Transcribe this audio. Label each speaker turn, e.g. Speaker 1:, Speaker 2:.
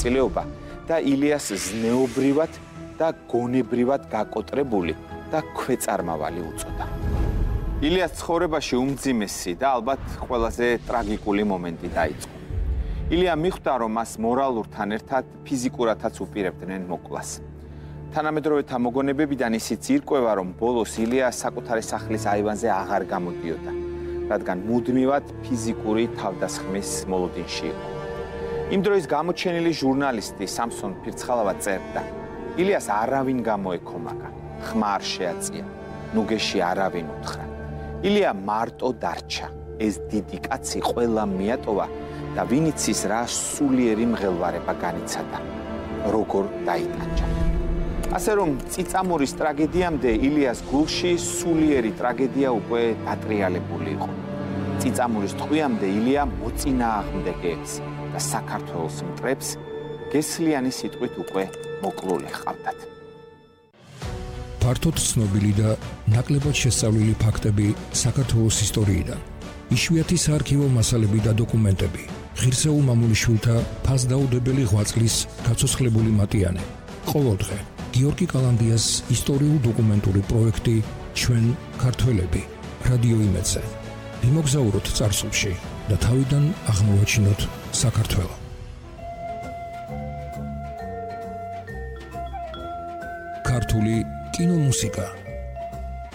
Speaker 1: მონაწილეობა და ილიას ზნეობრივად და გონებრივად გაკოტრებული და ქვეწარმავალი უწოდა. ილიას ცხოვრებაში უმძიმესი და ალბათ ყველაზე ტრაგიკული მომენტი დაიწყო. ილია მიხვდა, რომ მას მორალურთან ერთად ფიზიკურადაც უპირებდნენ მოკვლას. თანამედროვეთა მოგონებებიდან ისიც ირკვევა, რომ ბოლოს ილია საკუთარი სახლის აივანზე აღარ გამოდიოდა, რადგან მუდმივად ფიზიკური თავდასხმის მოლოდინში იყო. იმ დროის გამოჩენილი ჟურნალისტი სამსონ ფირცხალავა წერდა: ილიას არავინ გამოეკომაგა, ხმა არ შეაწია, ნუგეში არავინ უთხრა. ილია მარტო დარჩა, ეს დიდი კაცი ყველა მიატოვა და ვინც ის რა სულიერი მღელვარება განიცადა, როგორ დაიტანჯა. ასე რომ წიწამურის ტრაგედიამდე ილიას გულში სულიერი ტრაგედია უკვე დატრიალებული იყო. წიწამურის ტყვიამდე ილია მოწინააღმდეგეებს და საქართველოს მტრებს გესლიანი სიტყვით უკვე მოკლული ჰყავდათ.
Speaker 2: ფართოდ ცნობილი და ნაკლებად შესწავლილი ფაქტები საქართველოს ისტორიიდან, იშვიათი საარქივო მასალები და დოკუმენტები, ღირსეულ მამულიშვილთა ფასდაუდებელი ღვაწლის გაცოცხლებული მატიანე. ყოველდღე გიორგი კალანდიას ისტორიულ-დოკუმენტური პროექტი ჩვენ ქართველები რადიო იმედზე. ვიმოგზაუროთ წარსულში და თავიდან აღმოვაჩინოთ საქართველო. ქართული კინომუსიკა